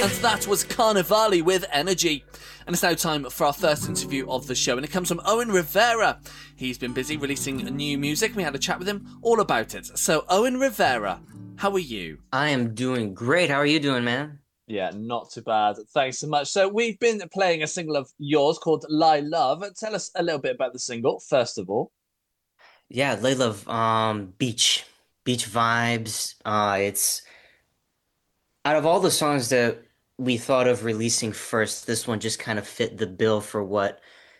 And that was Carnivali with Energy. And it's now time for our first interview of the show, and it comes from Owen Rivera. He's been busy releasing new music, and we had a chat with him all about it. So, Owen Rivera, how are you? I am doing great. How are you doing, man? Yeah, not too bad. Thanks so much. So, we've been playing a single of yours called Lie Love. Tell us a little bit about the single, first of all. Yeah, Layla, beach vibes. It's out of all the songs that we thought of releasing first, this one just kind of fit the bill for what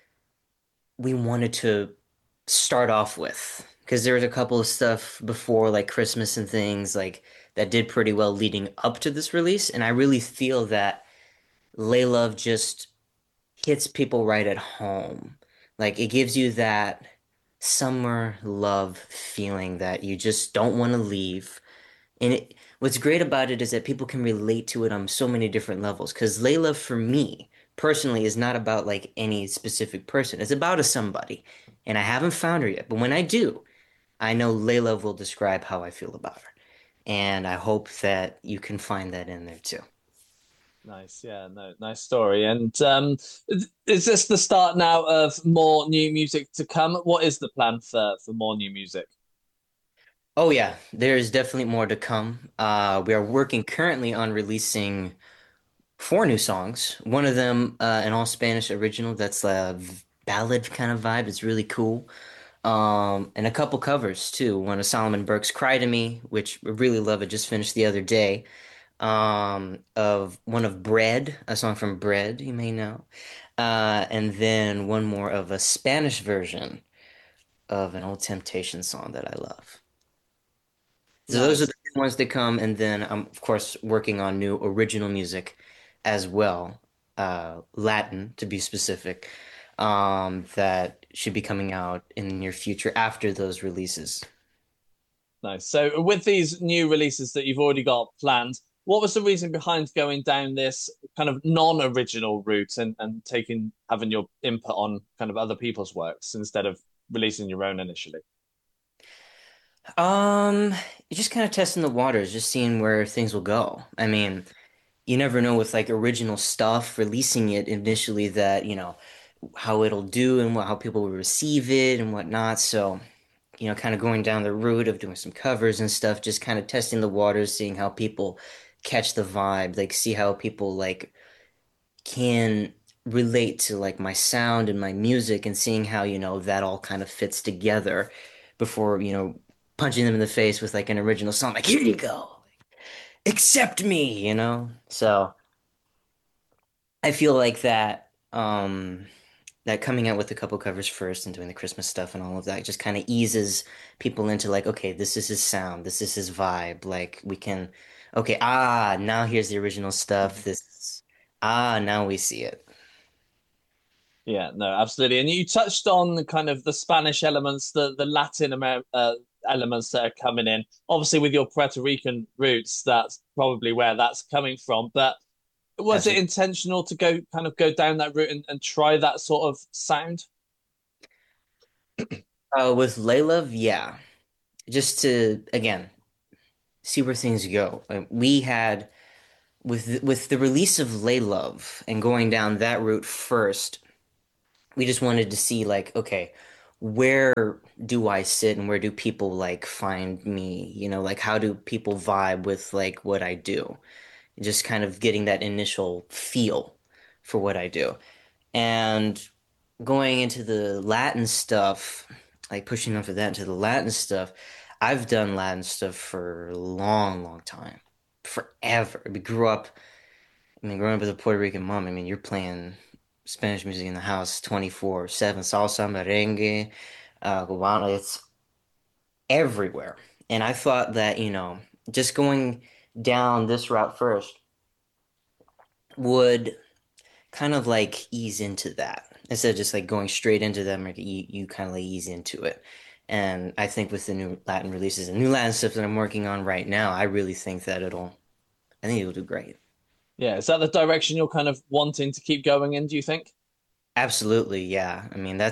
we wanted to start off with. Because there was a couple of stuff before, like Christmas and things like that did pretty well leading up to this release, and I really feel that Layla just hits people right at home. Like it gives you that summer love feeling that you just don't want to leave. And what's great about it is that people can relate to it on so many different levels. Because Layla, for me personally, is not about like any specific person. It's about a somebody. And I haven't found her yet. But when I do, I know Layla will describe how I feel about her. And I hope that you can find that in there too. Nice, yeah, no, nice story. And is this the start now of more new music to come? What is the plan for more new music? Oh yeah, there is definitely more to come. We are working currently on releasing four new songs. One of them, an all Spanish original that's a ballad kind of vibe. It's really cool. And a couple covers too. One of Solomon Burke's "Cry to Me," which I really love. It just finished the other day. Of one of Bread, a song from Bread, you may know. And then one more of a Spanish version of an old Temptation song that I love. So those are Nice. the ones that come, and then I'm of course working on new original music as well, Latin to be specific, that should be coming out in the near future after those releases. Nice. So with these new releases that you've already got planned, what was the reason behind going down this kind of non-original route and taking having your input on kind of other people's works instead of releasing your own initially? Um, just kind of testing the waters, just seeing where things will go. I mean, you never know with like original stuff, releasing it initially that, how it'll do and how people will receive it and whatnot. So, kind of going down the route of doing some covers and stuff, just kind of testing the waters, seeing how people catch the vibe, like see how people like can relate to like my sound and my music and seeing how, that all kind of fits together before, punching them in the face with like an original song, like, here you go, accept me. So I feel like that coming out with a couple covers first and doing the Christmas stuff and all of that just kind of eases people into like, okay, this is his sound, this is his vibe. Like we can, okay, now here's the original stuff. Now we see it. Yeah, no, absolutely. And you touched on the kind of the Spanish elements, the Latin elements that are coming in. Obviously, with your Puerto Rican roots, that's probably where that's coming from. But was it Absolutely. intentional to go down that route and try that sort of sound? With Layla, yeah, just to again see where things go. We had with the release of Laylove and going down that route first. We just wanted to see like, okay, where do I sit and where do people like find me? Like how do people vibe with like what I do? Just kind of getting that initial feel for what I do. And going into the Latin stuff, like pushing on for that into the Latin stuff, I've done Latin stuff for a long, long time. Forever. We grew up, I mean, growing up with a Puerto Rican mom, I mean, you're playing Spanish music in the house 24/7, salsa, merengue, cubano, it's everywhere. And I thought that, just going down this route first would kind of like ease into that instead of just like going straight into them, like you kind of like ease into it. And I think with the new Latin releases and new Latin stuff that I'm working on right now, I really think that I think it'll do great. Yeah, is that the direction you're kind of wanting to keep going in, do you think? Absolutely, yeah.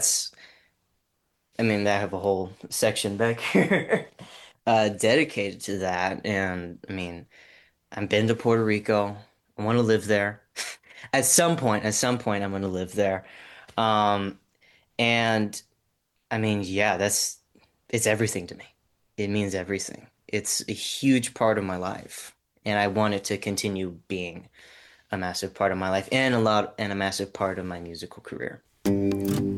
I have a whole section back here dedicated to that. And I mean, I've been to Puerto Rico. I want to live there. At some point, I'm going to live there. Um, and I mean, yeah, it's everything to me. It means everything. It's a huge part of my life, and I want it to continue being a massive part of my life and a massive part of my musical career.